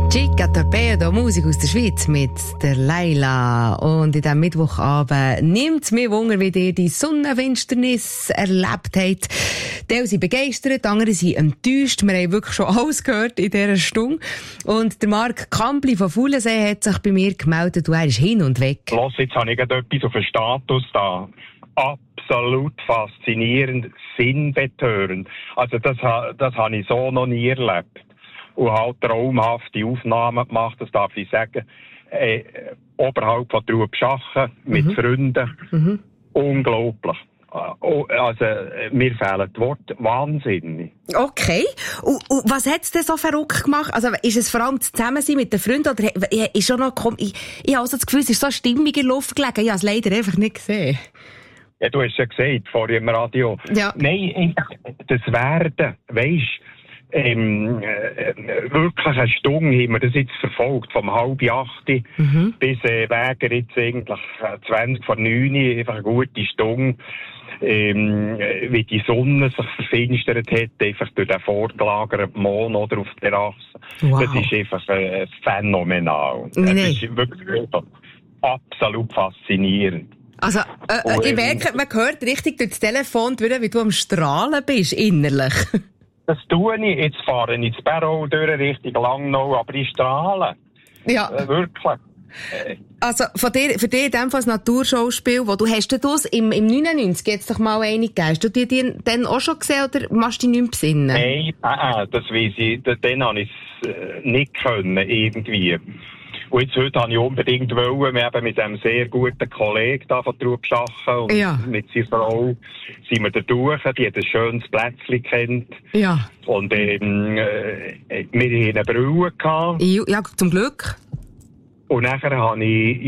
Chica Torpedo, Musik aus der Schweiz mit der Leila. Und in diesem Mittwochabend nimmt es mich Wunder, wie ihr die Sonnenfinsternis erlebt habt. Die sind begeistert, andere sind enttäuscht. Wir haben wirklich schon alles gehört in dieser Stunde. Und der Marc Kampli von Faulensee hat sich bei mir gemeldet, du bist hin und weg. Los, jetzt habe ich gerade etwas auf den Status da. Absolut faszinierend, sinnbetörend. Also das habe ich so noch nie erlebt. Und halt traumhafte Aufnahmen gemacht, das darf ich sagen. Oberhalb von Trubschachen, mit Freunden. Unglaublich. Also, mir fehlen die Worte. Wahnsinnig. Okay. Und was hat es denn so verrückt gemacht? Also, ist es vor allem das Zusammensein mit den Freunden? Oder ist schon noch, ich habe also das Gefühl, es ist so stimmig in der Luft gelegen. Ich habe es leider einfach nicht gesehen. Ja, du hast ja gesagt, vorher im Radio. Ja. Nein, das Werden, weisst, wirklich eine Stunde haben wir das jetzt verfolgt, vom 7:30 bis Wäger jetzt eigentlich 8:20, einfach eine gute Stunde, wie die Sonne sich verfinstert hat, einfach durch den vorgelagerten Mond oder auf der Terrasse. Wow. Das ist einfach phänomenal. Nee. Das ist wirklich absolut faszinierend. Also, ich merke, man hört richtig durch das Telefon, wie du am Strahlen bist, innerlich. Das tue ich. Jetzt fahre ich ins Barrow durch Richtung Langnau, aber ich strahle. Ja. Wirklich. Also, für dich in dem Fall das Naturschauspiel, wo du hast das im 99 jetzt doch mal eine gegeben. Hast du die dann auch schon gesehen oder machst du dich nicht mehr besinnen? Nein, das weiss ich. Dann habe ich es nicht können, irgendwie. Und jetzt heute habe ich unbedingt wollen, wir haben mit einem sehr guten Kollegen da von Trubschachen und mit seiner Frau sind wir da durch, die hat ein schönes Plätzchen kennt. Ja. Und wir hatten eine Brille gehabt. Ja, zum Glück. Und nachher habe ich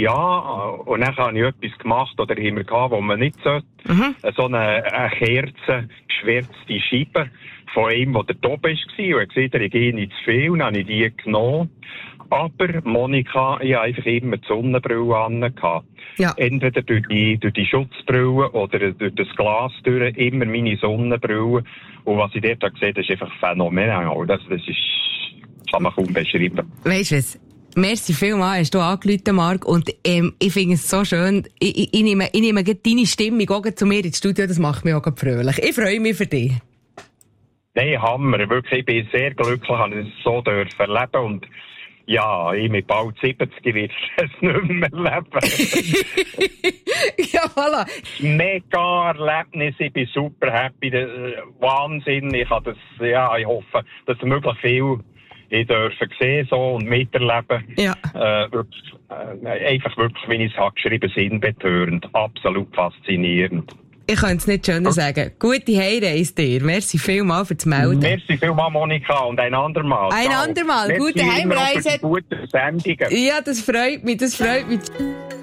etwas gemacht, oder haben wir gehabt, wo man nicht sollte. So eine Kerze, geschwärzte Scheibe von einem, der da oben war. Und er hat gesagt, ich gehe nicht zu viel. Dann habe ich die genommen. Aber, Monika, ich habe einfach immer die Sonnenbrille an. Ja. Entweder durch die Schutzbrille oder durch das Glas durch, immer meine Sonnenbrille. Und was ich dort gesehen habe, ist einfach phänomenal. Das kann man kaum beschreiben. Weisst du was? Merci vielmals, hast du angerufen, Marc. Und ich finde es so schön. Ich nehme deine Stimmung auch zu mir ins Studio, das macht mich auch fröhlich. Ich freue mich für dich. Nein, Hammer. Wirklich, ich bin sehr glücklich, dass ich es so erleben und ja, ich mit bald 70 werde es nicht mehr erleben. Ja, voilà. Mega Erlebnis, ich bin super happy. Wahnsinn. Ich hoffe, dass möglichst viel ich dürfen sehen so und miterleben. Ja. Einfach wirklich, wie ich es habe geschrieben, sinnbetörend. Absolut faszinierend. Ich könnte es nicht schöner sagen. Gute Heimreise dir. Merci vielmals für das Melden. Merci vielmals, Monika, und ein andermal. Ein andermal. Gute Heimreise. Gute Sendungen. Ja, das freut mich.